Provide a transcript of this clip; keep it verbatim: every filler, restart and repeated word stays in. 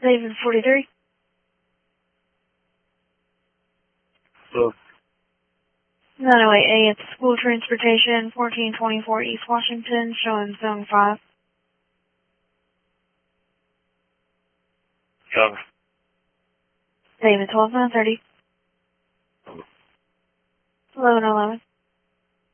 David forty-three. Hello. nine oh eight A at the school transportation, fourteen twenty-four East Washington, showing zone five. Cover. David twelve nine thirty. eleven eleven.